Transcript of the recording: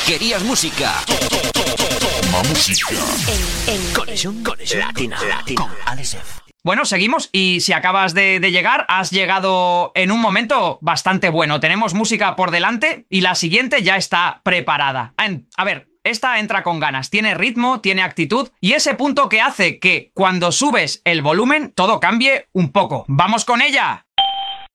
¿Querías música? Toma música. Conexión Latina con Alex F. Bueno, seguimos y si acabas de llegar, has llegado en un momento bastante bueno. Tenemos música por delante y la siguiente ya está preparada. A ver, esta entra con ganas, tiene ritmo, tiene actitud y ese punto que hace que cuando subes el volumen todo cambie un poco. ¡Vamos con ella!